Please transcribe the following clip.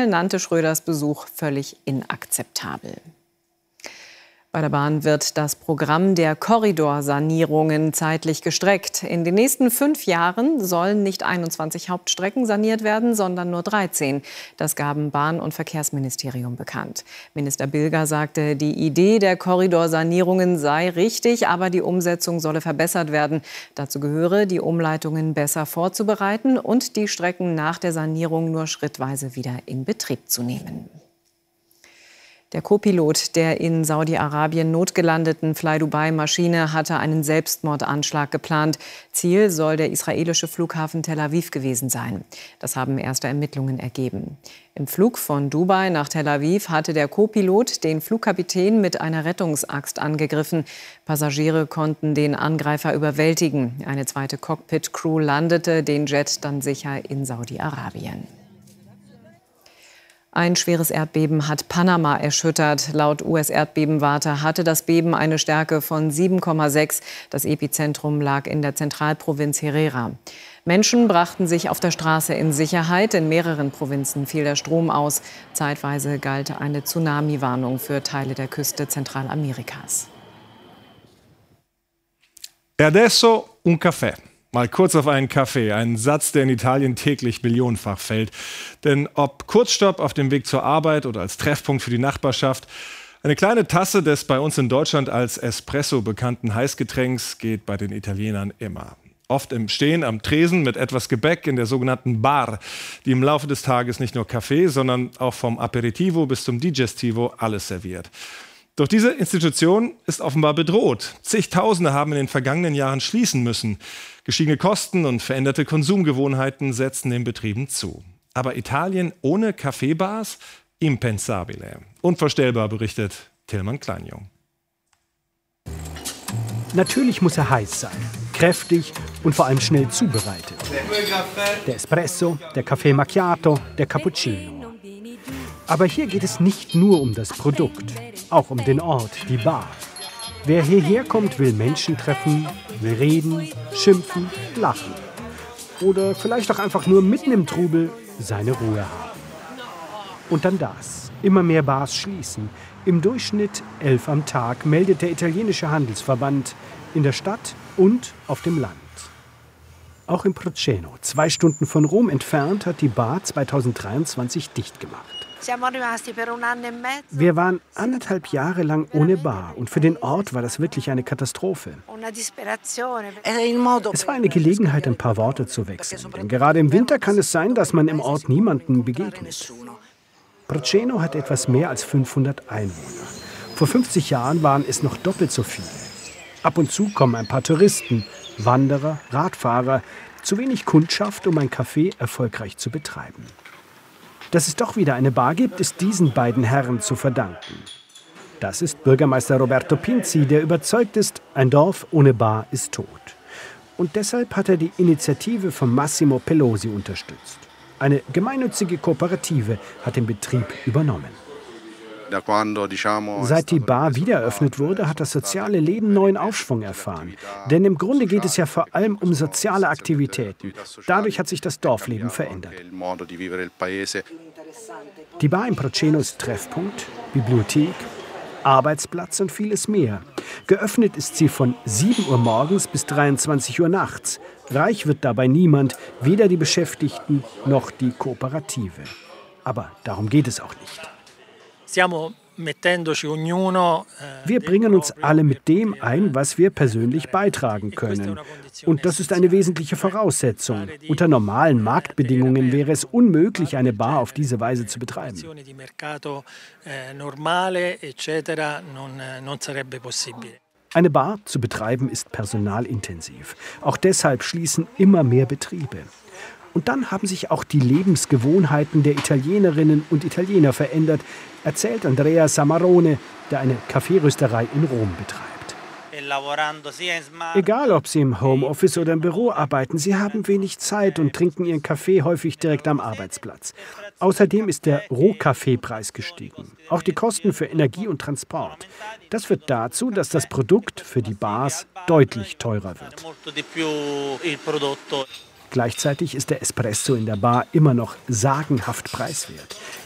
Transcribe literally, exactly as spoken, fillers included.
nannte Schröders Besuch völlig inakzeptabel. Bei der Bahn wird das Programm der Korridorsanierungen zeitlich gestreckt. In den nächsten fünf Jahren sollen nicht einundzwanzig Hauptstrecken saniert werden, sondern nur dreizehn. Das gaben Bahn- und Verkehrsministerium bekannt. Minister Bilger sagte, die Idee der Korridorsanierungen sei richtig, aber die Umsetzung solle verbessert werden. Dazu gehöre, die Umleitungen besser vorzubereiten und die Strecken nach der Sanierung nur schrittweise wieder in Betrieb zu nehmen. Der Co-Pilot der in Saudi-Arabien notgelandeten Fly-Dubai-Maschine hatte einen Selbstmordanschlag geplant. Ziel soll der israelische Flughafen Tel Aviv gewesen sein. Das haben erste Ermittlungen ergeben. Im Flug von Dubai nach Tel Aviv hatte der Co-Pilot den Flugkapitän mit einer Rettungsaxt angegriffen. Passagiere konnten den Angreifer überwältigen. Eine zweite Cockpit-Crew landete den Jet dann sicher in Saudi-Arabien. Ein schweres Erdbeben hat Panama erschüttert. Laut U S-Erdbebenwarte hatte das Beben eine Stärke von sieben Komma sechs. Das Epizentrum lag in der Zentralprovinz Herrera. Menschen brachten sich auf der Straße in Sicherheit. In mehreren Provinzen fiel der Strom aus. Zeitweise galt eine Tsunami-Warnung für Teile der Küste Zentralamerikas. E adesso un caffè. Mal kurz auf einen Kaffee, ein Satz, der in Italien täglich millionenfach fällt. Denn ob Kurzstopp auf dem Weg zur Arbeit oder als Treffpunkt für die Nachbarschaft, eine kleine Tasse des bei uns in Deutschland als Espresso bekannten Heißgetränks geht bei den Italienern immer. Oft im Stehen am Tresen mit etwas Gebäck in der sogenannten Bar, die im Laufe des Tages nicht nur Kaffee, sondern auch vom Aperitivo bis zum Digestivo alles serviert. Doch diese Institution ist offenbar bedroht. Zigtausende haben in den vergangenen Jahren schließen müssen. Gestiegene Kosten und veränderte Konsumgewohnheiten setzen den Betrieben zu. Aber Italien ohne Kaffeebars? Impensabile. Unvorstellbar, berichtet Tillmann Kleinjung. Natürlich muss er heiß sein, kräftig und vor allem schnell zubereitet. Der Espresso, der Kaffee Macchiato, der Cappuccino. Aber hier geht es nicht nur um das Produkt, auch um den Ort, die Bar. Wer hierher kommt, will Menschen treffen, will reden, schimpfen, lachen. Oder vielleicht auch einfach nur mitten im Trubel seine Ruhe haben. Und dann das. Immer mehr Bars schließen. Im Durchschnitt elf am Tag, meldet der italienische Handelsverband in der Stadt und auf dem Land. Auch in Proceno, zwei Stunden von Rom entfernt, hat die Bar zweitausenddreiundzwanzig dicht gemacht. Wir waren anderthalb Jahre lang ohne Bar und für den Ort war das wirklich eine Katastrophe. Es war eine Gelegenheit, ein paar Worte zu wechseln, denn gerade im Winter kann es sein, dass man im Ort niemandem begegnet. Proceno hat etwas mehr als fünfhundert Einwohner. Vor fünfzig Jahren waren es noch doppelt so viele. Ab und zu kommen ein paar Touristen, Wanderer, Radfahrer, zu wenig Kundschaft, um ein Café erfolgreich zu betreiben. Dass es doch wieder eine Bar gibt, ist diesen beiden Herren zu verdanken. Das ist Bürgermeister Roberto Pinzi, der überzeugt ist, ein Dorf ohne Bar ist tot. Und deshalb hat er die Initiative von Massimo Pelosi unterstützt. Eine gemeinnützige Kooperative hat den Betrieb übernommen. Seit die Bar wiedereröffnet wurde, hat das soziale Leben neuen Aufschwung erfahren. Denn im Grunde geht es ja vor allem um soziale Aktivitäten. Dadurch hat sich das Dorfleben verändert. Die Bar in Proceno ist Treffpunkt, Bibliothek, Arbeitsplatz und vieles mehr. Geöffnet ist sie von sieben Uhr morgens bis dreiundzwanzig Uhr nachts. Reich wird dabei niemand, weder die Beschäftigten noch die Kooperative. Aber darum geht es auch nicht. Wir bringen uns alle mit dem ein, was wir persönlich beitragen können. Und das ist eine wesentliche Voraussetzung. Unter normalen Marktbedingungen wäre es unmöglich, eine Bar auf diese Weise zu betreiben. Eine Bar zu betreiben ist personalintensiv. Auch deshalb schließen immer mehr Betriebe. Und dann haben sich auch die Lebensgewohnheiten der Italienerinnen und Italiener verändert, erzählt Andrea Samarone, der eine Kaffeerösterei in Rom betreibt. Egal, ob sie im Homeoffice oder im Büro arbeiten, sie haben wenig Zeit und trinken ihren Kaffee häufig direkt am Arbeitsplatz. Außerdem ist der Rohkaffeepreis gestiegen. Auch die Kosten für Energie und Transport. Das führt dazu, dass das Produkt für die Bars deutlich teurer wird. Gleichzeitig ist der Espresso in der Bar immer noch sagenhaft preiswert.